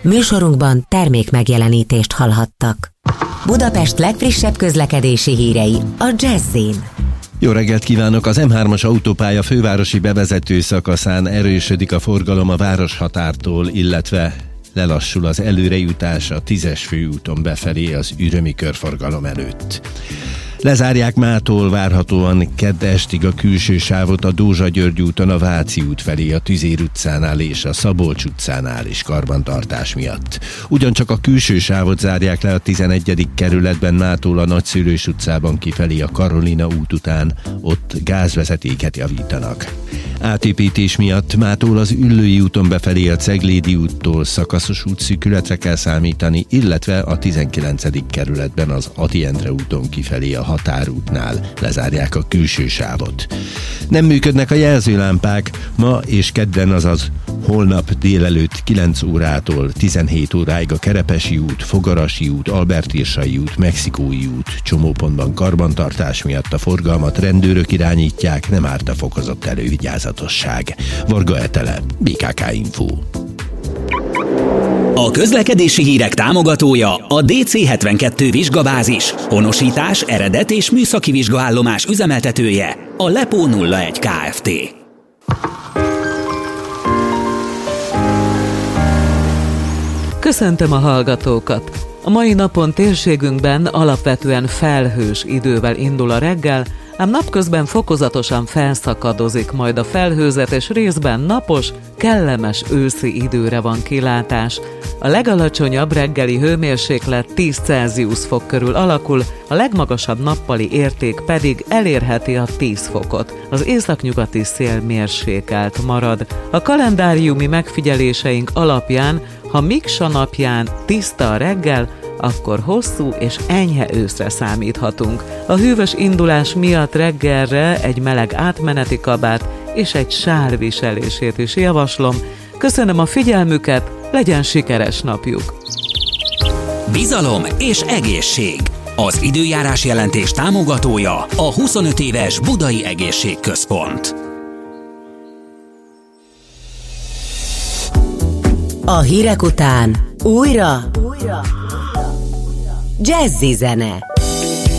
Műsorunkban termék megjelenítést hallhattak. Budapest legfrissebb közlekedési hírei a Jazz-in. Jó reggelt kívánok! Az M3-as autópálya fővárosi bevezető szakaszán erősödik a forgalom a városhatártól, illetve lelassul az előrejutás a 10-es főúton befelé az ürömi körforgalom előtt. Lezárják mától várhatóan kedd estig a külső sávot a Dózsa-György úton a Váci út felé, a Tüzér utcánál és a Szabolcs utcánál is karbantartás miatt. Ugyancsak a külső sávot zárják le a 11. kerületben mától a Nagyszülős utcában kifelé a Karolina út után, ott gázvezetéket javítanak. Átépítés miatt mától az Üllői úton befelé a Ceglédi úttól szakaszos útszűkületre kell számítani, illetve a 19. kerületben az Ady Endre úton kifelé a Határútnál lezárják a külső sávot. Nem működnek a jelzőlámpák ma és kedden, azaz holnap délelőtt 9 órától 17 óráig a Kerepesi út, Fogarasi út, Albert-Irsai út, Mexikói út csomópontban karbantartás miatt a forgalmat rendőrök irányítják, nem árt a fokozott elővigyázatosság. Varga Etele, BKK Info. A közlekedési hírek támogatója a DC72 vizsgabázis, honosítás, eredet és műszaki vizsgaállomás üzemeltetője, a Lepó 01 Kft. Köszöntöm a hallgatókat! A mai napon térségünkben alapvetően felhős idővel indul a reggel, ám napközben fokozatosan felszakadozik majd a felhőzet, és részben napos, kellemes őszi időre van kilátás. A legalacsonyabb reggeli hőmérséklet 10 Celsius fok körül alakul, a legmagasabb nappali érték pedig elérheti a 10 fokot. Az északnyugati szél mérsékelt marad. A kalendáriumi megfigyeléseink alapján, ha Miksa napján tiszta a reggel, akkor hosszú és enyhe őszre számíthatunk. A hűvös indulás miatt reggelre egy meleg átmeneti kabát és egy sál viselését is javaslom. Köszönöm a figyelmüket, legyen sikeres napjuk! Bizalom és egészség. Az időjárás jelentés támogatója a 25 éves Budai Egészségközpont. A hírek után újra Jazzy zene.